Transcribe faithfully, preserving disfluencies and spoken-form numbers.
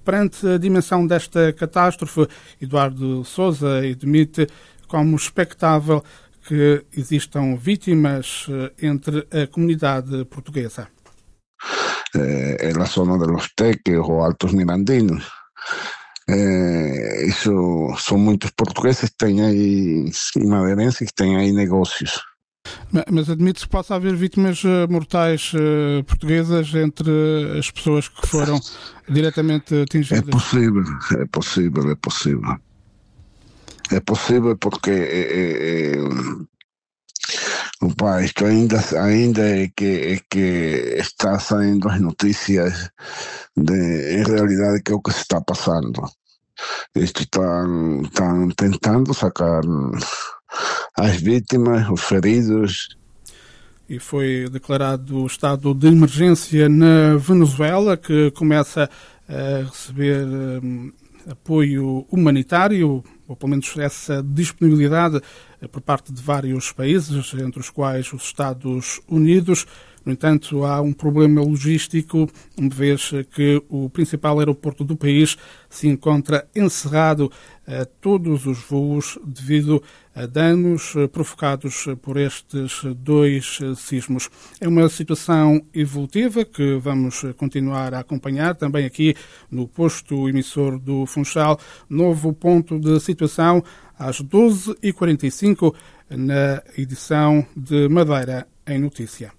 perante a dimensão desta catástrofe, Eduardo Sousa admite como expectável que existam vítimas entre a comunidade portuguesa. É a zona dos Teques ou Altos Mirandinos. É, isso são muitos portugueses que têm aí, e madeirenses que têm aí negócios. Mas admite-se que possa haver vítimas mortais uh, portuguesas entre as pessoas que foram diretamente atingidas? É possível, é possível, é possível. É possível porque é, é, opa, isto ainda, ainda é, que, é que está saindo as notícias de, em realidade, que é o que se está passando. Isto estão, estão tentando sacar as vítimas, os feridos. E foi declarado o estado de emergência na Venezuela, que começa a receber um, apoio humanitário, ou pelo menos essa disponibilidade por parte de vários países, entre os quais os Estados Unidos. No entanto, há um problema logístico, uma vez que o principal aeroporto do país se encontra encerrado a todos os voos devido a danos provocados por estes dois sismos. É uma situação evolutiva que vamos continuar a acompanhar também aqui no posto emissor do Funchal. Novo ponto de situação às doze e quarenta e cinco na edição de Madeira em Notícia.